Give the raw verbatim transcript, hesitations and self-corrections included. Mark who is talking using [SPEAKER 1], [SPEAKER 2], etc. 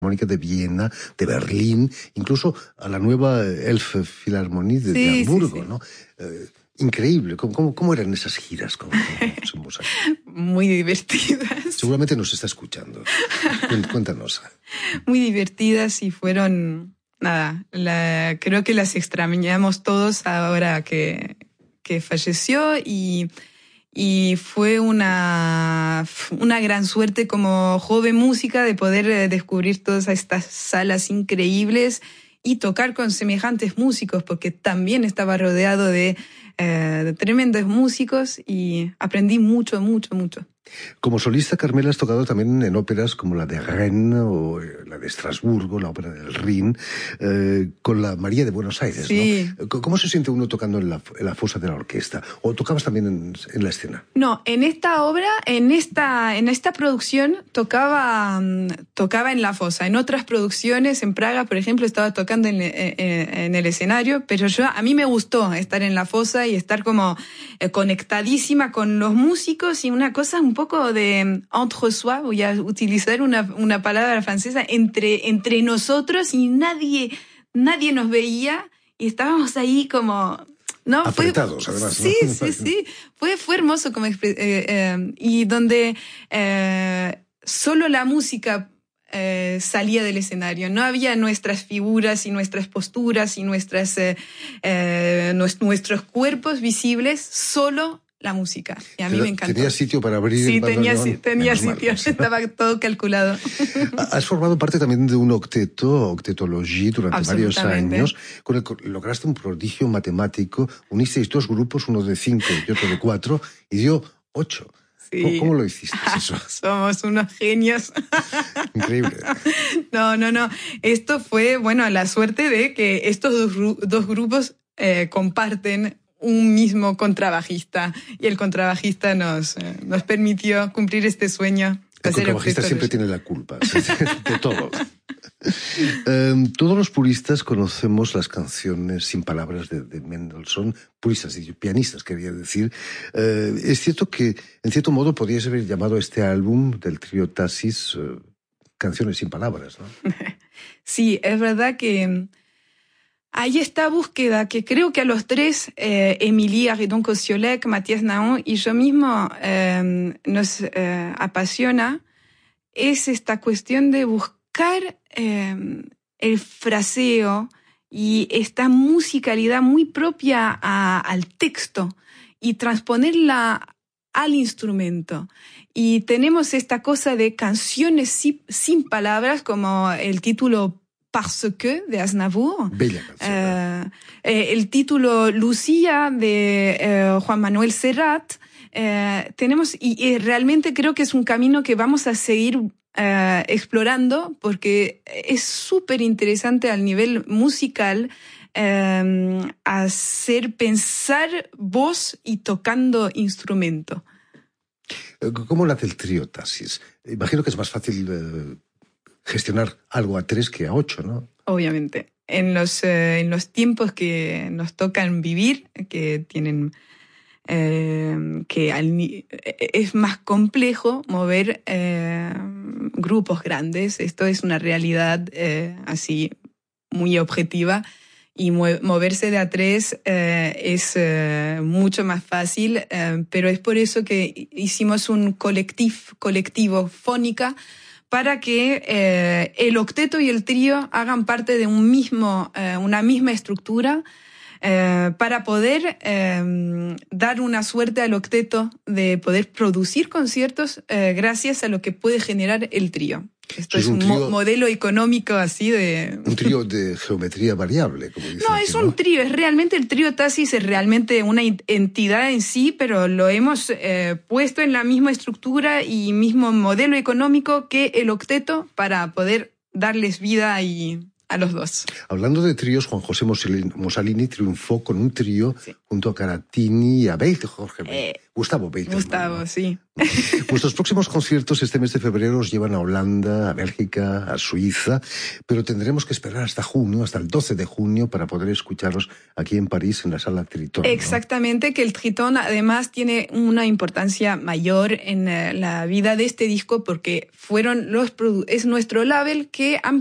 [SPEAKER 1] Filarmónica de Viena, de Berlín, incluso a la nueva Elbphilharmonie de, sí, de Hamburgo, sí, sí. ¿no? Eh, increíble. ¿Cómo, cómo, cómo eran esas giras con, con, con
[SPEAKER 2] Muy divertidas.
[SPEAKER 1] Seguramente nos está escuchando. Cuéntanos.
[SPEAKER 2] Muy divertidas y fueron, nada, la, creo que las extrañamos todos ahora que, que falleció y... Y fue una, una gran suerte como joven música de poder descubrir todas estas salas increíbles y tocar con semejantes músicos, porque también estaba rodeado de, eh, de tremendos músicos y aprendí mucho, mucho, mucho.
[SPEAKER 1] Como solista, Carmela, has tocado también en óperas como la de Rennes o la de Estrasburgo, la ópera del Rin, eh, con la María de Buenos Aires,
[SPEAKER 2] sí.
[SPEAKER 1] ¿no? ¿Cómo se siente uno tocando en la, en la fosa de la orquesta? ¿O tocabas también en, en la escena?
[SPEAKER 2] No, en esta obra, en esta, en esta producción, tocaba, tocaba en la fosa. En otras producciones, en Praga, por ejemplo, estaba tocando en, en, en el escenario, pero yo, a mí me gustó estar en la fosa y estar como eh, conectadísima con los músicos y una cosa un poco poco de entre-soi, voy a utilizar una, una palabra francesa, entre, entre nosotros y nadie, nadie nos veía y estábamos ahí como...
[SPEAKER 1] ¿no? Apretados, fue, además.
[SPEAKER 2] Sí,
[SPEAKER 1] ¿no?
[SPEAKER 2] sí, sí. Fue, fue hermoso como... Eh, eh, y donde eh, solo la música eh, salía del escenario. No había nuestras figuras y nuestras posturas y nuestras, eh, eh, nuestros cuerpos visibles, solo la música. Y a mí me encantó.
[SPEAKER 1] ¿Tenía sitio para abrir
[SPEAKER 2] sí,
[SPEAKER 1] el
[SPEAKER 2] tenía,
[SPEAKER 1] bandoneón?
[SPEAKER 2] Sí, tenía sitio. Mal, ¿no? Estaba todo calculado.
[SPEAKER 1] Has formado parte también de un octeto, Octetologie, durante varios años. Con el que lograste un prodigio matemático. Unisteis dos grupos, uno de cinco y otro de cuatro, y dio ocho. Sí. ¿Cómo, ¿Cómo lo hiciste eso?
[SPEAKER 2] Somos unos genios.
[SPEAKER 1] Increíble.
[SPEAKER 2] No, no, no. Esto fue, bueno, la suerte de que estos dos, dos grupos eh, comparten un mismo contrabajista y el contrabajista nos, eh, nos permitió cumplir este sueño.
[SPEAKER 1] El contrabajista siempre tiene la culpa de todo. eh, todos los puristas conocemos las canciones sin palabras de, de Mendelssohn, puristas y pianistas, quería decir. Eh, es cierto que, en cierto modo, podrías haber llamado a este álbum del trío Tassis eh, Canciones sin palabras, ¿no?
[SPEAKER 2] Sí, es verdad que hay esta búsqueda que creo que a los tres, eh, Émilie Arridon-Kosiolek, Matías Naon y yo mismo, eh, nos eh, apasiona, es esta cuestión de buscar eh, el fraseo y esta musicalidad muy propia a, al texto y transponerla al instrumento. Y tenemos esta cosa de canciones sin, sin palabras, como el título Parce que, de Aznavour.
[SPEAKER 1] Bella canción.
[SPEAKER 2] Eh, eh, el título Lucía, de eh, Juan Manuel Serrat. Eh, tenemos, y, y realmente creo que es un camino que vamos a seguir eh, explorando, porque es súper interesante al nivel musical eh, hacer pensar voz y tocando instrumento.
[SPEAKER 1] ¿Cómo nace el trío Tassis? Imagino que es más fácil... Eh... gestionar algo a tres que a ocho, ¿no?
[SPEAKER 2] Obviamente. En los, eh, en los tiempos que nos tocan vivir, que tienen... Eh, que al, es más complejo mover eh, grupos grandes. Esto es una realidad eh, así muy objetiva. Y moverse de a tres eh, es eh, mucho más fácil, eh, pero es por eso que hicimos un colectivo, colectivo Fónica, para que eh, el octeto y el trío hagan parte de un mismo, eh, una misma estructura, eh, para poder eh, dar una suerte al octeto de poder producir conciertos eh, gracias a lo que puede generar el trío. Esto es, es un, un trío, modelo económico así de...
[SPEAKER 1] Un trío de geometría variable, como dicen.
[SPEAKER 2] No, es un ¿no? trío, es realmente el trío Tassis, es realmente una entidad en sí, pero lo hemos eh, puesto en la misma estructura y mismo modelo económico que el octeto para poder darles vida y a los dos.
[SPEAKER 1] Hablando de tríos, Juan José Mossalini triunfó con un trío sí. junto a Caratini y a Beit, Jorge Beit. Eh, Gustavo Beit.
[SPEAKER 2] Gustavo, ¿no? Sí.
[SPEAKER 1] Vuestros próximos conciertos este mes de febrero os llevan a Holanda, a Bélgica, a Suiza, pero tendremos que esperar hasta junio, hasta el doce de junio, para poder escucharos aquí en París, en la Sala Tritón.
[SPEAKER 2] Exactamente, ¿no? Que el Tritón además tiene una importancia mayor en la vida de este disco porque fueron los es nuestro label que han